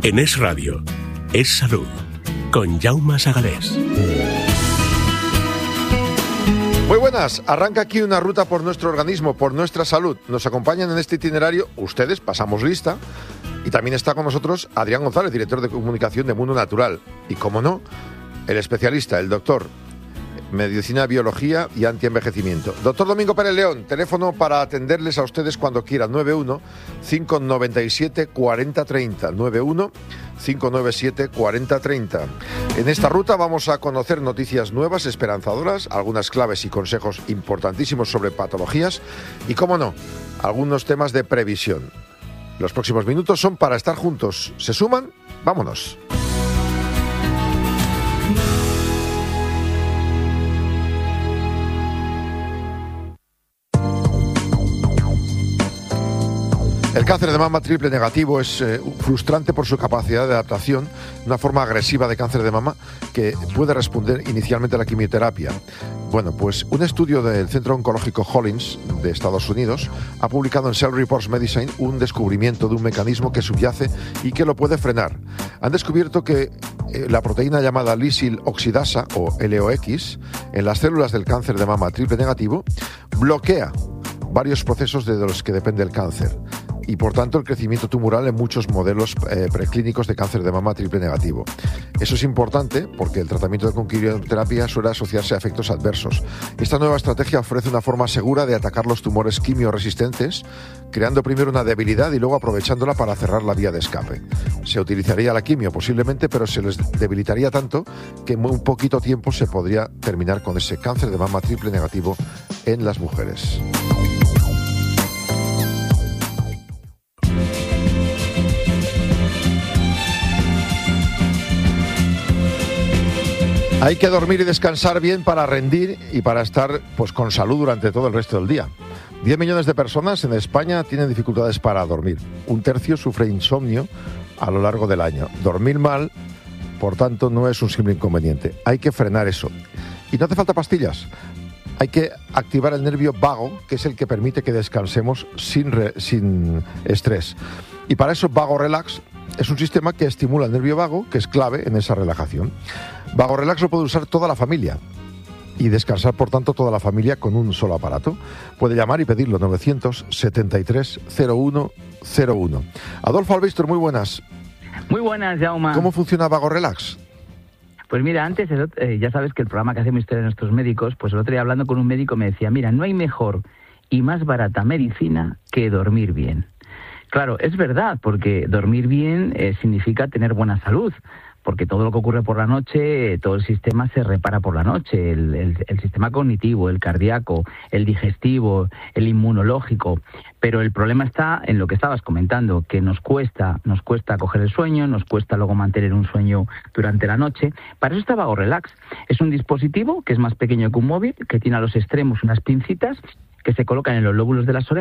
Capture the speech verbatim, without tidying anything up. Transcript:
En Es Radio, Es Salud, con Jaume Sagalés. Muy buenas, arranca aquí una ruta por nuestro organismo, por nuestra salud. Nos acompañan en este itinerario ustedes, pasamos lista, y también está con nosotros Adrián González, director de comunicación de Mundo Natural. Y como no, el especialista, el doctor, Medicina, Biología y Antienvejecimiento. Doctor Domingo Pérez León, teléfono para atenderles a ustedes cuando quieran, nueve uno, cinco nueve siete, cuatro cero tres cero, nueve uno, cinco nueve siete, cuatro cero tres cero. En esta ruta vamos a conocer noticias nuevas, esperanzadoras, algunas claves y consejos importantísimos sobre patologías y, cómo no, algunos temas de previsión. Los próximos minutos son para estar juntos. ¿Se suman? ¡Vámonos! El cáncer de mama triple negativo es eh, frustrante por su capacidad de adaptación, una forma agresiva de cáncer de mama que puede responder inicialmente a la quimioterapia. Bueno, pues un estudio del Centro Oncológico Hollins de Estados Unidos ha publicado en Cell Reports Medicine un descubrimiento de un mecanismo que subyace y que lo puede frenar. Han descubierto que eh, la proteína llamada lisil oxidasa, o L O X, en las células del cáncer de mama triple negativo, bloquea varios procesos de los que depende el cáncer y, por tanto, el crecimiento tumoral en muchos modelos eh, preclínicos de cáncer de mama triple negativo. Eso es importante porque el tratamiento con quimioterapia suele asociarse a efectos adversos. Esta nueva estrategia ofrece una forma segura de atacar los tumores quimioresistentes, creando primero una debilidad y luego aprovechándola para cerrar la vía de escape. Se utilizaría la quimio posiblemente, pero se les debilitaría tanto que en muy poquito tiempo se podría terminar con ese cáncer de mama triple negativo en las mujeres. Hay que dormir y descansar bien para rendir y para estar pues con salud durante todo el resto del día. diez millones de personas en España tienen dificultades para dormir. Un tercio sufre insomnio a lo largo del año. Dormir mal, por tanto, no es un simple inconveniente. Hay que frenar eso. Y no hace falta pastillas. Hay que activar el nervio vago, que es el que permite que descansemos sin, re, sin estrés. Y para eso Vago Relax es un sistema que estimula el nervio vago, que es clave en esa relajación. Vago Relax lo puede usar toda la familia y descansar, por tanto, toda la familia con un solo aparato. Puede llamar y pedirlo, novecientos setenta y tres cero uno cero uno. Adolfo Albistor, muy buenas. Muy buenas, Jaume. ¿Cómo funciona Vago Relax? Pues mira, antes, eh, ya sabes que el programa que hacemos Historia de Nuestros Médicos, pues el otro día hablando con un médico me decía, mira, no hay mejor y más barata medicina que dormir bien. Claro, es verdad, porque dormir bien eh, significa tener buena salud, porque todo lo que ocurre por la noche, todo el sistema se repara por la noche, el, el, el sistema cognitivo, el cardíaco, el digestivo, el inmunológico. Pero el problema está en lo que estabas comentando, que nos cuesta, nos cuesta coger el sueño, nos cuesta luego mantener un sueño durante la noche. Para eso está Vago Relax. Es un dispositivo que es más pequeño que un móvil, que tiene a los extremos unas pincitas que se colocan en los lóbulos de las orejas